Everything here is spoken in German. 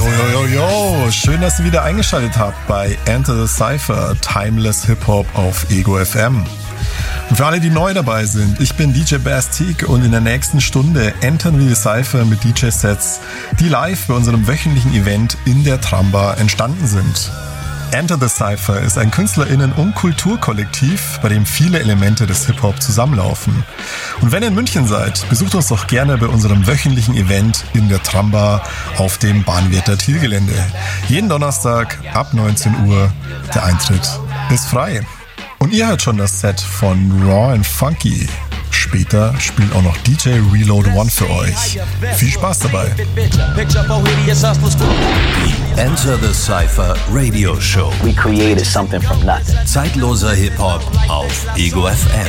Yo, schön, dass ihr wieder eingeschaltet habt bei Enter the Cypher, Timeless Hip-Hop auf Ego FM. Und für alle, die neu dabei sind, ich bin DJ Bastique und in der nächsten Stunde entern wir die Cypher mit DJ-Sets, die live bei unserem wöchentlichen Event in der Tramba entstanden sind. Enter the Cypher ist ein KünstlerInnen- und Kulturkollektiv, bei dem viele Elemente des Hip-Hop zusammenlaufen. Und wenn ihr in München seid, besucht uns doch gerne bei unserem wöchentlichen Event in der Tramba auf dem Bahnwärter Thiel-Gelände. Jeden Donnerstag ab 19 Uhr. Der Eintritt ist frei. Und ihr hört schon das Set von Raw and Funky. Später spielt auch noch DJ Reload One für euch. Viel Spaß dabei. Die Enter the Cypher Radio Show. We created something from nothing. Zeitloser Hip-Hop auf Ego FM.